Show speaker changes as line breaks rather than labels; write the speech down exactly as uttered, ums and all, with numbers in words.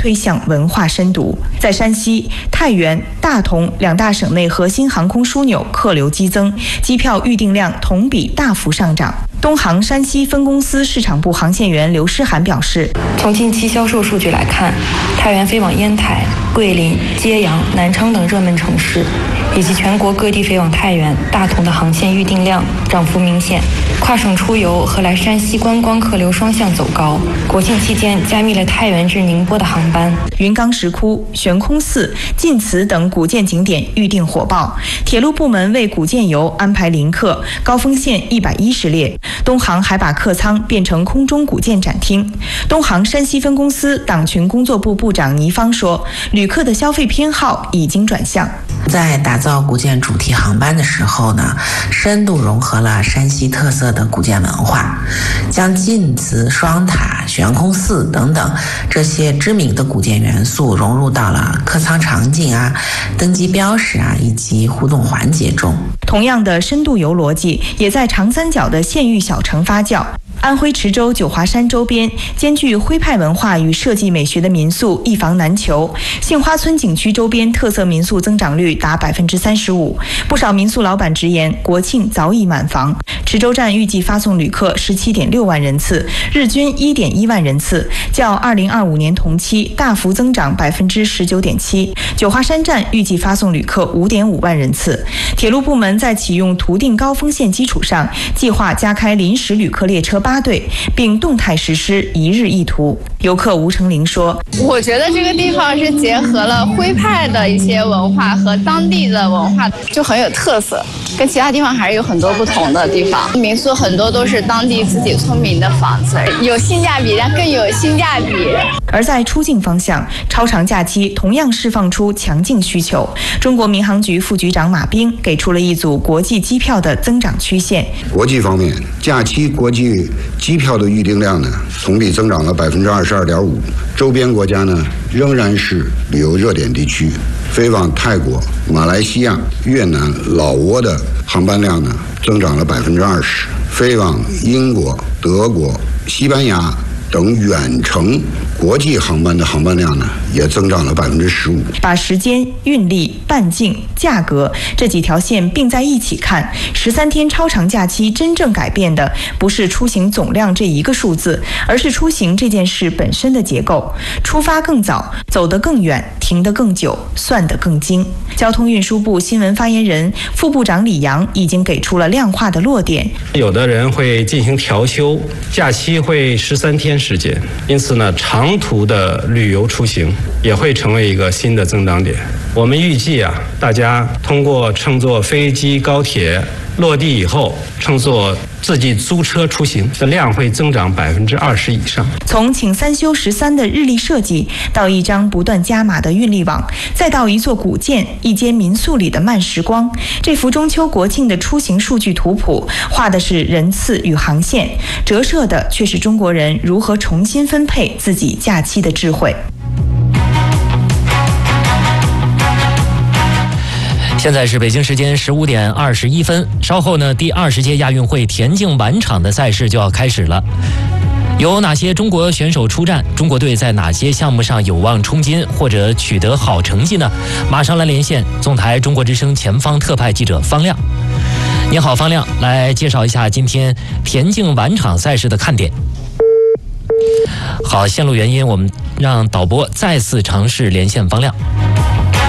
推向文化深度。在山西、太原、大同两大省内核心航空枢纽客流激增，机票预订量同比大幅上涨。东航山西分公司市场部航线员刘诗涵表示，
从近期销售数据来看，太原飞往烟台、桂林、揭阳、南昌等热门城市，以及全国各地飞往太原、大同的航线预订量涨幅明显，跨省出游和来山西观光客流双向走高。国庆期间加密了太原至宁波的航班。
云冈石窟、悬空寺、晋祠等古建景点预订火爆，铁路部门为古建游安排临客，高峰线一百一十列。东航还把客舱变成空中古建展厅。东航山西分公司党群工作部部长倪芳说，旅客的消费偏好已经转向。
在打造古建主题航班的时候呢，深度融合了山西特色的古建文化，将晋祠、双塔、悬空寺等等这些知名的古建元素融入到了客舱场景啊、登机标识啊以及互动环节中。
同样的深度游逻辑也在长三角的县域小城发酵。安徽池州九华山周边兼具徽派文化与设计美学的民宿一房难求，杏花村景区周边特色民宿增长率达百分之三十五，不少民宿老板直言，国庆早已满房。池州站预计发送旅客十七点六万人次，日均一点一万人次，较二零二五年同期大幅增长百分之十九点七。九华山站预计发送旅客五点五万人次。铁路部门在启用图定高峰线基础上，计划加开临时旅客列车八对，并动态实施一日一图。游客吴成林说：“
我觉得这个地方是结合了徽派的一些文化和当地的文化，就很有特色，跟其他地方还是有很多不同的地方。民宿很多都是当地自己村民的房子，有性价比，但更有性价比。”
而在出境方向，超长假期同样释放出强劲需求。中国民航局副局长马斌给出了一组国际机票的增长曲线。
国际方面，假期国际机票的预订量呢，同比增长了百分之二十二点五。周边国家呢，仍然是旅游热点地区。飞往泰国、马来西亚、越南、老挝的航班量呢，增长了百分之二十。飞往英国、德国、西班牙等远程国际航班的航班量呢，也增长了百分之十五。
把时间、运力、半径、价格这几条线并在一起看，十三天超长假期真正改变的不是出行总量这一个数字，而是出行这件事本身的结构。出发更早，走得更远，停得更久，算得更精。交通运输部新闻发言人、副部长李阳已经给出了量化的落点。
有的人会进行调休，假期会十三天时间，因此呢，长途的旅游出行也会成为一个新的增长点。我们预计啊，大家通过乘坐飞机、高铁落地以后，乘坐自己租车出行的量会增长百分之二十以上。
从请三休十三的日历设计，到一张不断加码的运力网，再到一座古建、一间民宿里的慢时光，这幅中秋国庆的出行数据图谱，画的是人次与航线，折射的却是中国人如何重新分配自己假期的智慧。
现在是北京时间十五点二十一分，稍后呢，第二十届亚运会田径晚场的赛事就要开始了。有哪些中国选手出战？中国队在哪些项目上有望冲金或者取得好成绩呢？马上来连线纵台中国之声前方特派记者方亮。你好，方亮，来介绍一下今天田径晚场赛事的看点。好，线路原因，我们让导播再次尝试连线方亮。